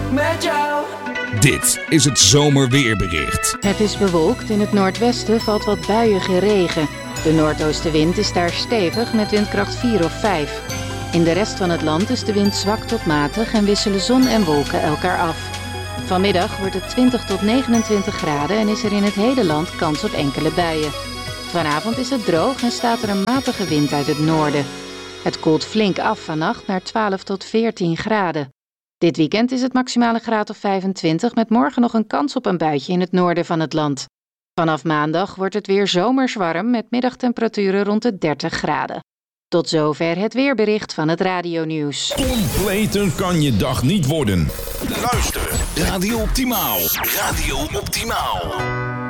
met jou. Dit is het zomerweerbericht. Het is bewolkt. In het noordwesten valt wat buiige regen. De noordoostenwind is daar stevig met windkracht 4 of 5. In de rest van het land is de wind zwak tot matig en wisselen zon en wolken elkaar af. Vanmiddag wordt het 20 tot 29 graden en is er in het hele land kans op enkele buien. Vanavond is het droog en staat er een matige wind uit het noorden. Het koelt flink af vannacht naar 12 tot 14 graden. Dit weekend is het maximale graad of 25 met morgen nog een kans op een buitje in het noorden van het land. Vanaf maandag wordt het weer zomers warm met middagtemperaturen rond de 30 graden. Tot zover het weerbericht van het radionieuws. Completer kan je dag niet worden. Luister, Radio Optimaal. Radio Optimaal.